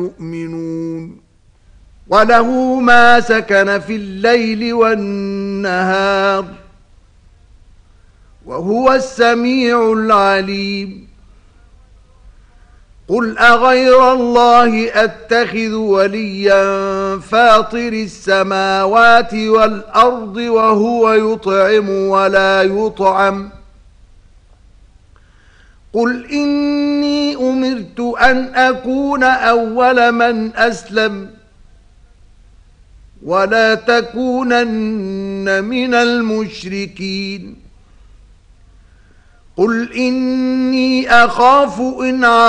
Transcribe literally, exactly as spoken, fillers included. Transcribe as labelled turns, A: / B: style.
A: يؤمنون وله ما سكن في الليل والنهار وهو السميع العليم قل أغير الله أتخذ وليا فاطر السماوات والأرض وهو يطعم ولا يطعم قل إني أمرت أن أكون أول من أسلم ولا تكونن من المشركين قل إني أخاف إن